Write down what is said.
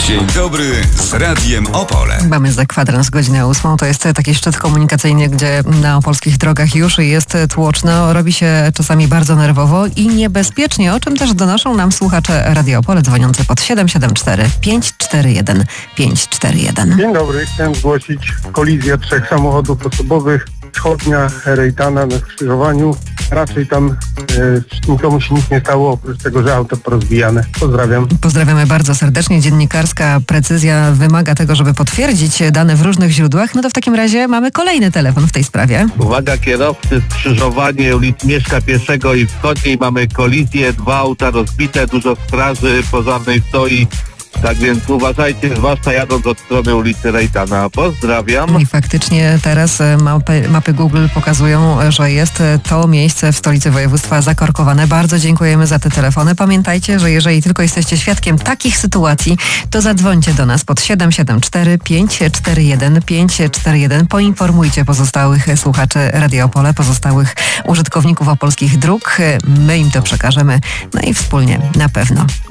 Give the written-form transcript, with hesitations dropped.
Dzień dobry z Radiem Opole. Mamy za kwadrans godzinę 8. To jest taki szczyt komunikacyjny, gdzie na opolskich drogach już jest tłoczno. Robi się czasami bardzo nerwowo i niebezpiecznie, o czym też donoszą nam słuchacze Radia Opole dzwoniący pod 774 541 541. Dzień dobry, chciałem zgłosić kolizję 3 samochodów osobowych. Wschodnia Rejtana na skrzyżowaniu. Raczej tam nikomu się nic nie stało, oprócz tego, że auto porozbijane. Pozdrawiam. Pozdrawiamy bardzo serdecznie. Dziennikarska precyzja wymaga tego, żeby potwierdzić dane w różnych źródłach. No to w takim razie mamy kolejny telefon w tej sprawie. Uwaga kierowcy, skrzyżowanie ulic Mieszka I i Wschodniej, mamy kolizję, 2 auta rozbite, dużo straży pożarnej stoi. Tak więc uważajcie, zwłaszcza jadąc od strony ulicy Rejtana. Pozdrawiam. I faktycznie teraz mapy Google pokazują, że jest to miejsce w stolicy województwa zakorkowane. Bardzo dziękujemy za te telefony. Pamiętajcie, że jeżeli tylko jesteście świadkiem takich sytuacji, to zadzwońcie do nas pod 774 541 541. Poinformujcie pozostałych słuchaczy Radia Opole, pozostałych użytkowników opolskich dróg. My im to przekażemy, no i wspólnie na pewno